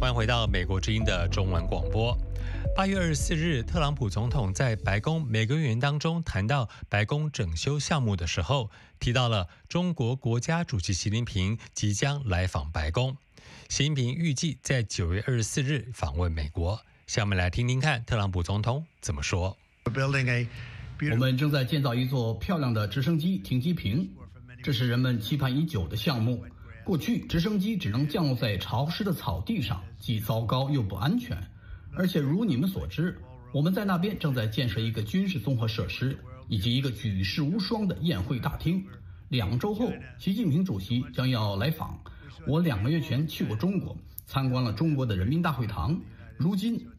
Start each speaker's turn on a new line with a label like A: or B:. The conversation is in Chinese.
A: 欢迎回到美国之音的中文广播。8月24日，特朗普总统在白宫每个月当中谈到白宫整修项目的时候，提到了中国国家主席习近平即将来访白宫。习近平预计在9月24日访问美国。下面来听听看特朗普总统怎么说。
B: 我们正在建造一座漂亮的直升机停机坪，这是人们期盼已久的项目。过去直升机只能降落在潮湿的草地上，既糟糕又不安全。而且如你们所知，我们在那边正在建设一个军事综合设施，以及一个举世无双的宴会大厅。2周后，习近平主席将要来访。我2个月前去过中国，参观了中国的人民大会堂。如今